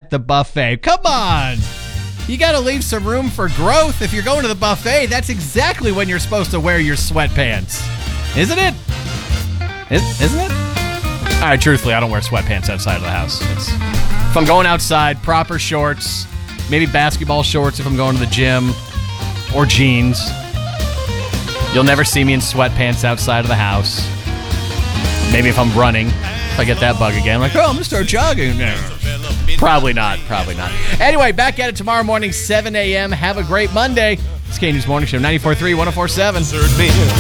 at the buffet. Come on. You got to leave some room for growth. If you're going to the buffet, that's exactly when you're supposed to wear your sweatpants. Isn't it? Isn't it? All right, truthfully, I don't wear sweatpants outside of the house. If I'm going outside, proper shorts, maybe basketball shorts if I'm going to the gym, or jeans. You'll never see me in sweatpants outside of the house. Maybe if I'm running, if I get that bug again, I'm like, oh, I'm going to start jogging. Probably not. Anyway, back at it tomorrow morning, 7 a.m. Have a great Monday. It's K News Morning Show, 94.3, 104.7.